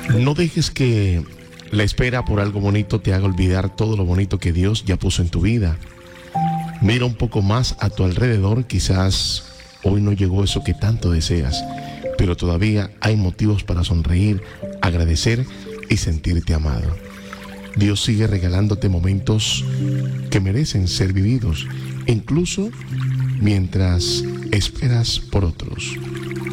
No dejes que la espera por algo bonito te haga olvidar todo lo bonito que Dios ya puso en tu vida. Mira un poco más a tu alrededor, quizás hoy no llegó eso que tanto deseas, pero todavía hay motivos para sonreír, agradecer y sentirte amado. Dios sigue regalándote momentos que merecen ser vividos, incluso mientras esperas por otros.